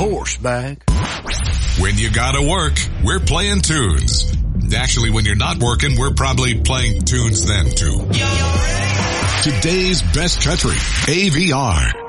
horseback. When you gotta work, we're playing tunes. Actually, when you're not working, we're probably playing tunes then too. Today's best country, AVR.